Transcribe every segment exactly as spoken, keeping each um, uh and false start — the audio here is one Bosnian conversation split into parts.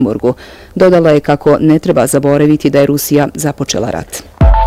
Morgu. Dodala je kako ne treba zaboraviti da je Rusija započela rat.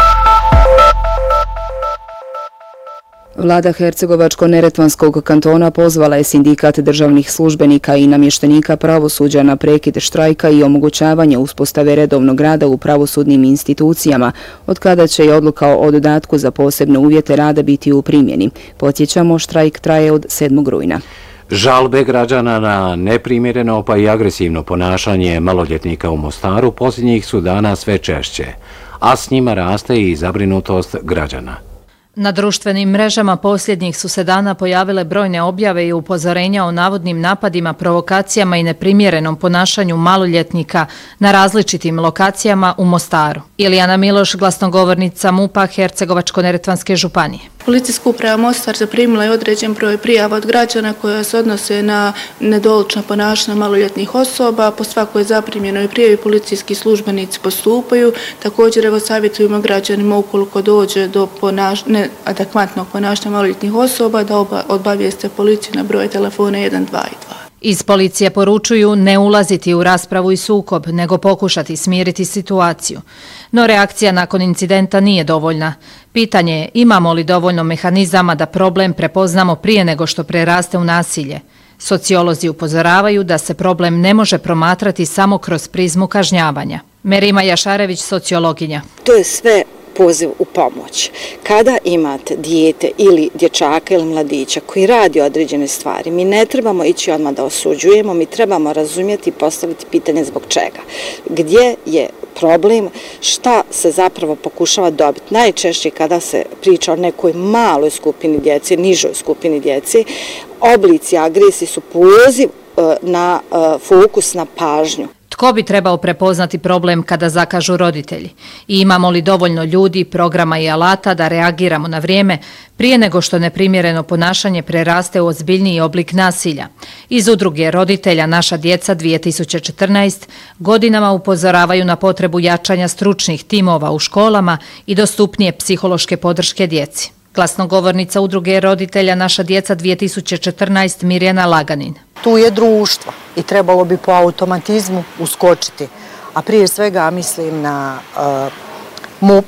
Vlada Hercegovačko-neretvanskog kantona pozvala je sindikat državnih službenika i namještenika pravosuđa na prekid štrajka i omogućavanje uspostave redovnog rada u pravosudnim institucijama, od kada će i odluka o dodatku za posebne uvjete rada biti u primjeni. Podsjećamo, štrajk traje od sedmog rujna. Žalbe građana na neprimjereno pa i agresivno ponašanje maloljetnika u Mostaru posljednjih su dana sve češće, a s njima raste i zabrinutost građana. Na društvenim mrežama posljednjih su se dana pojavile brojne objave i upozorenja o navodnim napadima, provokacijama i neprimjerenom ponašanju maloljetnika na različitim lokacijama u Mostaru. Ilijana Miloš, glasnogovornica MUP-a Hercegovačko-neretvanske županije. Policijska uprava Mostar zaprimila je određen broj prijava od građana koja se odnose na nedolično ponašanje maloljetnih osoba. Po svakoj zaprimljenoj prijavi policijski službenici postupaju. Također evo savjetujemo građanima ukoliko dođe do ponašanja adekvatnog ponašanja maloljetnih osoba da obavijeste policiju na broj telefona jedan dva dva. Iz policije poručuju ne ulaziti u raspravu i sukob, nego pokušati smiriti situaciju. No reakcija nakon incidenta nije dovoljna. Pitanje je imamo li dovoljno mehanizama da problem prepoznamo prije nego što preraste u nasilje. Sociolozi upozoravaju da se problem ne može promatrati samo kroz prizmu kažnjavanja. Merima Jašarević, sociologinja. To je sve poziv u pomoć. Kada imate dijete ili dječaka ili mladića koji radi određene stvari, mi ne trebamo ići odmah da osuđujemo, mi trebamo razumjeti i postaviti pitanje zbog čega. Gdje je problem, šta se zapravo pokušava dobiti. Najčešće kada se priča o nekoj maloj skupini djece, nižoj skupini djece, oblici agresije su poziv na fokus na pažnju. Tko bi trebao prepoznati problem kada zakažu roditelji? I imamo li dovoljno ljudi, programa i alata da reagiramo na vrijeme prije nego što neprimjereno ponašanje preraste u ozbiljniji oblik nasilja? Iz udruge roditelja Naša djeca dvije tisuće četrnaeste godinama upozoravaju na potrebu jačanja stručnih timova u školama i dostupnije psihološke podrške djeci. Glasnogovornica udruge roditelja Naša djeca dvije tisuće četrnaeste Mirjana Laganin. Tu je društvo i trebalo bi po automatizmu uskočiti. A prije svega mislim na uh, MUP,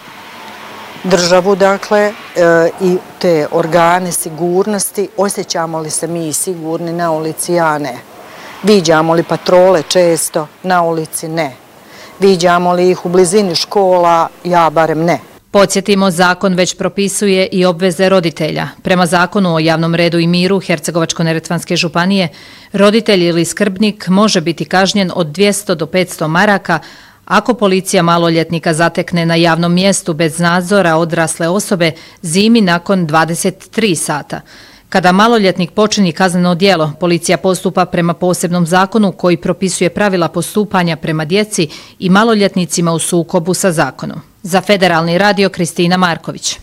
državu dakle uh, i te organe sigurnosti. Osjećamo li se mi sigurni na ulici? Ja ne. Viđamo li patrole često? Na ulici ne. Viđamo li ih u blizini škola? Ja barem ne. Podsjetimo, zakon već propisuje i obveze roditelja. Prema zakonu o javnom redu i miru Hercegovačko-neretvanske županije, roditelj ili skrbnik može biti kažnjen od dvjesto do petsto maraka ako policija maloljetnika zatekne na javnom mjestu bez nadzora odrasle osobe zimi nakon dvadeset tri sata. Kada maloljetnik počini kazneno djelo, policija postupa prema posebnom zakonu koji propisuje pravila postupanja prema djeci i maloljetnicima u sukobu sa zakonom. Za Federalni radio Kristina Marković.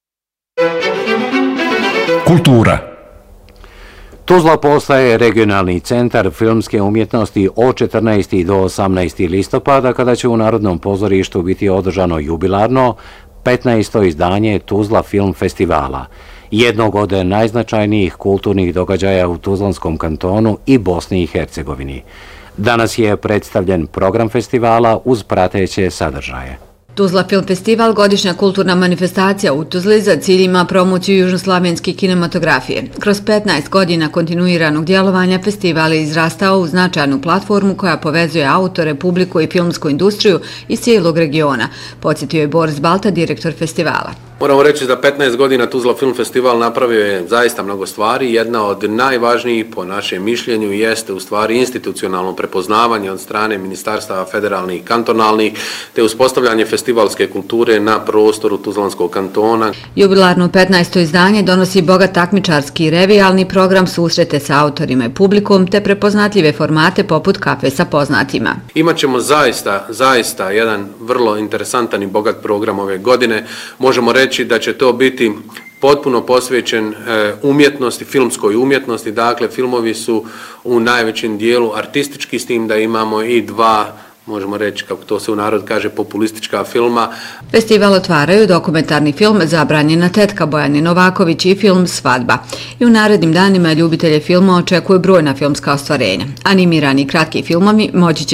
Kultura. Tuzla postaje regionalni centar filmske umjetnosti od četrnaestog do osamnaestog listopada, kada će u Narodnom pozorištu biti održano jubilarno petnaesto izdanje Tuzla film festivala, jednog od najznačajnijih kulturnih događaja u Tuzlanskom kantonu i Bosni i Hercegovini. Danas je predstavljen program festivala uz prateće sadržaje. Tuzla Film Festival, godišnja kulturna manifestacija u Tuzli za cilj ima promociju južnoslavenske kinematografije. Kroz petnaest godina kontinuiranog djelovanja festival je izrastao u značajnu platformu koja povezuje autore, publiku i filmsku industriju iz cijelog regiona, podsjetio je Boris Balta, direktor festivala. Moramo reći da petnaest godina Tuzla Film Festival napravio je zaista mnogo stvari. Jedna od najvažnijih po našem mišljenju jeste u stvari institucionalno prepoznavanje od strane ministarstava federalnih i kantonalnih te uspostavljanje festivalske kulture na prostoru Tuzlanskog kantona. Jubilarno petnaesto izdanje donosi bogat takmičarski i revijalni program, susrete sa autorima i publikom te prepoznatljive formate poput kafe sa poznatima. Imaćemo zaista, zaista jedan vrlo interesantan i bogat program ove godine. Možemo reći da će to biti potpuno posvećen umjetnosti, filmskoj umjetnosti. Dakle, filmovi su u najvećem dijelu artistički, s tim da imamo i dva, možemo reći, kako to se u narod kaže, populistička filma. Festival otvaraju dokumentarni film Zabranjena tetka Bojane Novaković i film Svadba. I u narednim danima ljubitelje filma očekuju brojna filmska ostvarenja. Animirani kratki filmovi moći će